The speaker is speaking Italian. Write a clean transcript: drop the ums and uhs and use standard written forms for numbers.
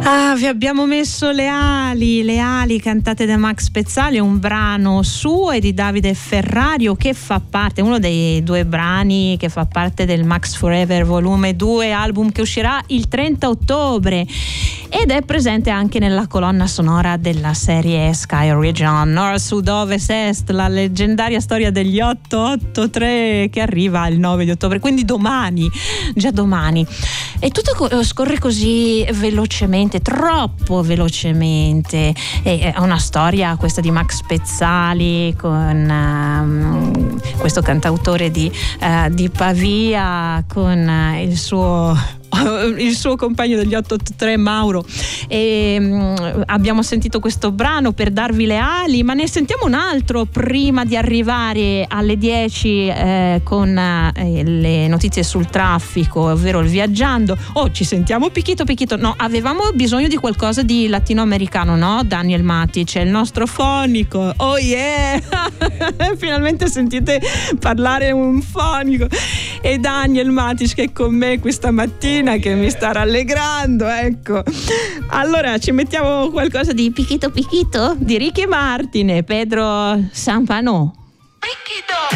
Ah, vi abbiamo messo Le ali cantate da Max Pezzali, un brano suo e di Davide Ferrario che fa parte, uno dei due brani che fa parte del Max Forever volume 2, album che uscirà il 30 ottobre ed è presente anche nella colonna sonora della serie Sky Original Nord Sud Ovest Est, la leggendaria storia degli 883 che arriva il 9 di ottobre, quindi domani, già domani. E tutto scorre così velocemente, troppo velocemente. È una storia questa di Max Pezzali con questo cantautore di Pavia, con il suo compagno degli 883 Mauro, e abbiamo sentito questo brano per darvi le ali, ma ne sentiamo un altro prima di arrivare alle 10 con le notizie sul traffico, ovvero il viaggiando. Ci sentiamo Pichito. No, avevamo bisogno di qualcosa di latinoamericano, no? Daniel Matic è il nostro fonico. Oh yeah! Finalmente sentite parlare un fonico. E Daniel Matic che è con me questa mattina, che mi sta rallegrando, ecco. Allora ci mettiamo qualcosa di Pichito di Ricky Martin e Pedro Sampano. Pichito.